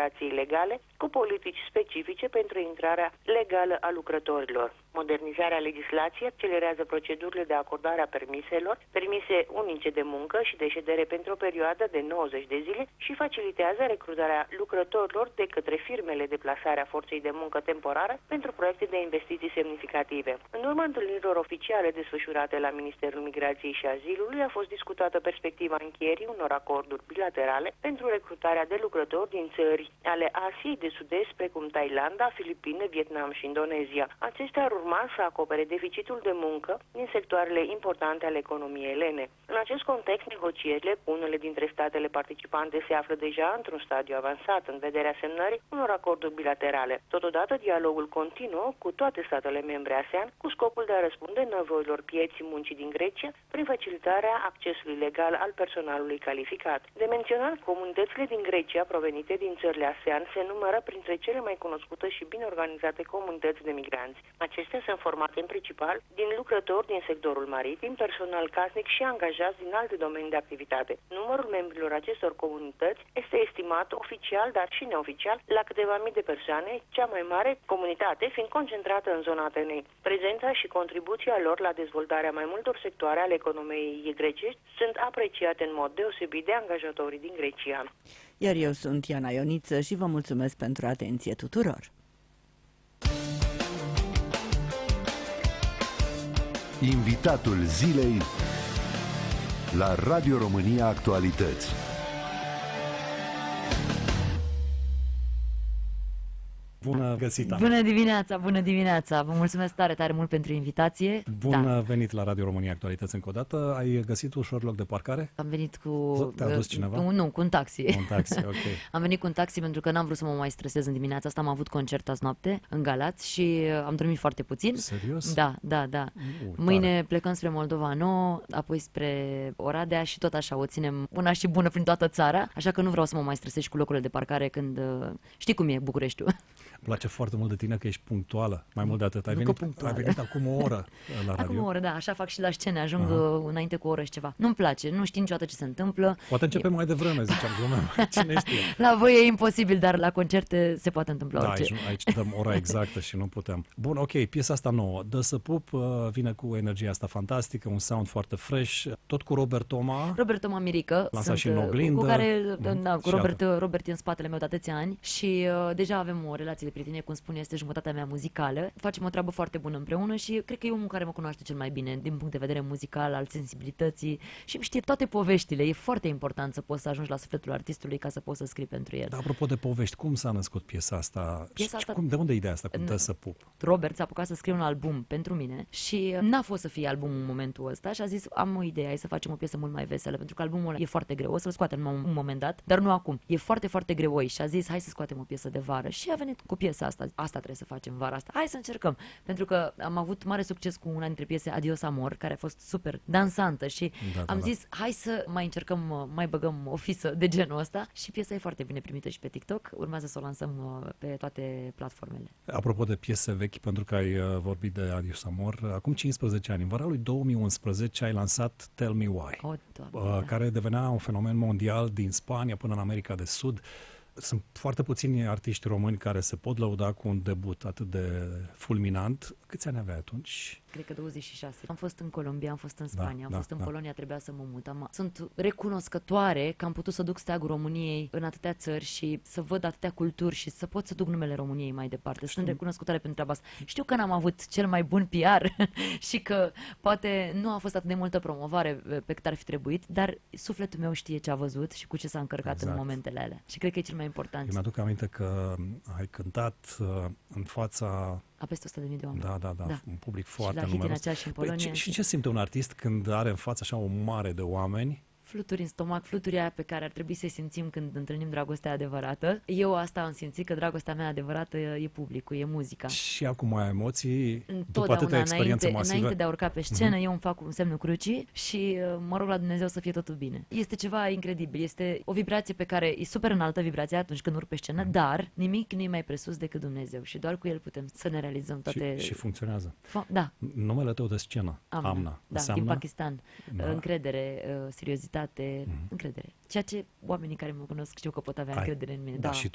migrației legale, cu politici specifice pentru intrarea legală a lucrătorilor. Modernizarea legislației accelerează procedurile de acordare a permiselor, permise unice de muncă și de ședere pentru o perioadă de 90 de zile și facilitează recrutarea lucrătorilor de către firmele de plasare a forței de muncă temporară pentru proiecte de investiții semnificative. În urma întâlnirilor oficiale desfășurate la Ministerul Migrației și Azilului a fost discutată perspectiva încheierii unor acorduri bilaterale pentru recrutarea de lucrători din țări ale Asiei de Sud-Est, precum Thailanda, Filipine, Vietnam și Indonezia. Acestea ar urma să acopere deficitul de muncă din sectoarele importante ale economiei elene. În acest context, negocierile cu unele dintre statele participante se află deja într-un stadiu avansat în vederea semnării unor acorduri bilaterale. Totodată, dialogul continuă cu toate statele membre ASEAN cu scopul de a răspunde nevoilor pieții muncii din Grecia prin facilitarea accesului legal al personalului calificat. De menționat, comunitățile din Grecia provenite din țările ASEAN se numără printre cele mai cunoscute și bine organizate comunități de migranți. Acestea sunt formate în principal din lucrători din sectorul maritim, personal casnic și angajați din alte domenii de activitate. Numărul membrilor acestor comunități este estimat oficial, dar și neoficial, la câteva mii de persoane, cea mai mare comunitate fiind concentrată în zona Atenei. Prezența și contribuția lor la dezvoltarea mai multor sectoare ale economiei grecești sunt apreciate în mod deosebit de angajatorii din Grecia. Iar eu sunt Iana Ioniță și vă mulțumesc pentru atenție tuturor. Invitatul zilei la Radio România Actualități. Bună găsit! Bună dimineața, bună dimineața! Vă mulțumesc tare, tare mult pentru invitație. Bun venit la Radio România Actualități încă o dată. Ai găsit ușor loc de parcare? Am venit cu... Te-a dus cineva? Nu, cu un taxi. Un taxi, ok. Am venit cu un taxi pentru că n-am vrut să mă mai stresez în dimineața asta. Am avut concert azi noapte în Galați și am dormit foarte puțin. Serios? Da. Mâine plecăm spre Moldova Nouă, apoi spre Oradea și tot așa o ținem bună și bună prin toată țara. Așa că nu vreau să mă mai stresez cu locurile de parcare când... Știi cum e Bucureștiul. Îmi place foarte mult de tine că ești punctuală, mai mult de atât. Ai venit acum o oră la radio. Acum o oră, da, așa fac și la scene, ajung înainte cu o oră și ceva. Nu-mi place, nu știi niciodată ce se întâmplă. Poate începem mai devreme, ziceam, cine știe. La voi e imposibil, dar la concerte se poate întâmpla orice. Aici dăm ora exactă și nu putem. Bun, ok, piesa asta nouă, Dă să pup, vine cu energia asta fantastică, un sound foarte fresh, tot cu Robert Toma. Robert Toma Mirică, lansat și în oglindă. Cu care, cu Robert e în spatele meu de atâția ani și deja avem o relație de prietenie, cum spune, este jumătatea mea muzicală. Facem o treabă foarte bună împreună și cred că e omul care mă cunoaște cel mai bine din punct de vedere muzical, al sensibilității și știe toate poveștile. E foarte important să poți să ajungi la sufletul artistului ca să poți să scrii pentru el. Dar apropo de povești, cum s-a născut piesa asta? De unde e ideea asta cu Dă să pup? Robert s-a apucat să scrie un album pentru mine și n-a fost să fie album în momentul ăsta și a zis, am o idee, hai să facem o piesă mult mai veselă, pentru că albumul ăla e foarte greu, o să-l scoatem în un moment dat, dar nu acum. E foarte, foarte greoi și a zis, hai să scoatem o piesă de vară și a venit cu piesa asta. Asta trebuie să facem vara asta. Hai să încercăm. Pentru că am avut mare succes cu una dintre piese, Adios Amor, care a fost super dansantă și am zis, hai să mai încercăm, mai băgăm o fisă de genul ăsta și piesa e foarte bine primită și pe TikTok. Urmează să o lansăm pe toate platformele. Apropo de piese vechi, pentru că ai vorbit de Adios Amor, acum 15 ani, în vara lui 2011, ai lansat Tell Me Why, care devenea un fenomen mondial din Spania până în America de Sud. Sunt foarte puțini artiști români care se pot lăuda cu un debut atât de fulminant. Câți ani aveai atunci? Cred că 26. Am fost în Colombia, am fost în Spania, am fost în Polonia, trebuia să mă mut. Sunt recunoscătoare că am putut să duc steagul României în atâtea țări și să văd atâtea culturi și să pot să duc numele României mai departe. Sunt recunoscătoare pentru treaba asta. Știu că n-am avut cel mai bun PR și că poate nu a fost atât de multă promovare pe cât ar fi trebuit, dar sufletul meu știe ce a văzut și cu ce s-a încărcat în momentele alea. Și cred că e cel mai important. Eu mi-aduc aminte că ai cântat în fața peste 100.000 de oameni. Da, un public foarte numeros. Și ce simte un artist când are în față așa o mare de oameni? Fluturi în stomac, fluturi aia pe care ar trebui să simțim când întâlnim dragostea adevărată. Eu asta am simțit, că dragostea mea adevărată e publicul, e muzica. Și acum ai emoții după atâtea experiențe masive? Înainte de a urca pe scenă, eu îmi fac un semnul crucii și mă rog la Dumnezeu să fie totul bine. Este ceva incredibil, este o vibrație pe care e super înaltă vibrația atunci când urc pe scenă, dar nimic nu e mai presus decât Dumnezeu și doar cu El putem să ne realizăm toate... Și funcționează. Da. Numele tău de scenă, Amna. Da, din Pakistan. Încredere, seriozitate, încredere. Ceea ce oamenii care mă cunosc știu că pot avea încredere în mine. Da, și